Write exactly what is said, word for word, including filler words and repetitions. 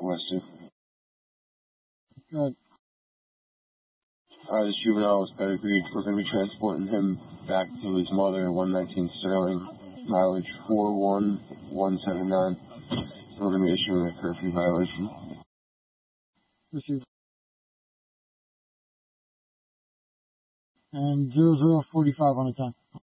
Western. Good. Uh, this juvenile is pedigreed. We're going to be transporting him back to his mother, one nineteen Sterling, mileage four one one seven nine. We're going to be issuing a curfew violation. Received. And zero zero forty-five on the time.